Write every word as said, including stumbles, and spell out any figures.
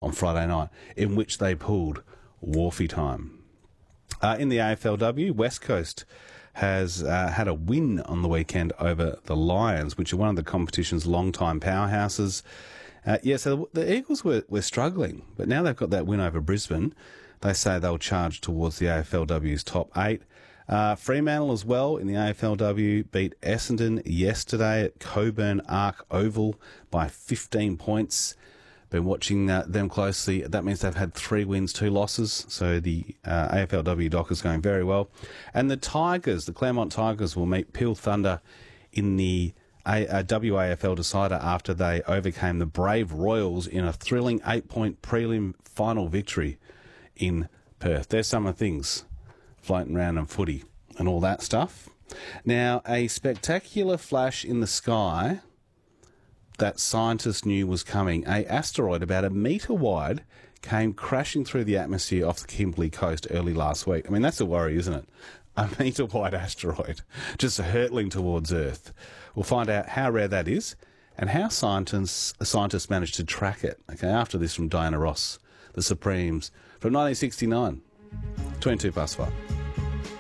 on Friday night, in which they pulled Wharfie time. Uh, in the A F L W, West Coast has uh, had a win on the weekend over the Lions, which are one of the competition's long-time powerhouses. Uh, yeah, so the Eagles were, were struggling, but now they've got that win over Brisbane. They say they'll charge towards the A F L W's top eight. Uh, Fremantle as well in the A F L W beat Essendon yesterday at Coburn Arc Oval by fifteen points. Been watching uh, them closely. That means they've had three wins, two losses. So the uh, A F L W dock is going very well. And the Tigers, the Claremont Tigers, will meet Peel Thunder in the a- uh, W A F L decider after they overcame the Brave Royals in a thrilling eight-point prelim final victory in Perth. There's some of the things floating around in footy and all that stuff. Now, a spectacular flash in the sky that scientists knew was coming. A asteroid about a metre wide came crashing through the atmosphere off the Kimberley coast early last week. I mean, that's a worry, isn't it? A metre wide asteroid just hurtling towards Earth. We'll find out how rare that is and how scientists, scientists managed to track it. Okay, after this from Diana Ross, the Supremes, from nineteen sixty-nine. twenty-two past five.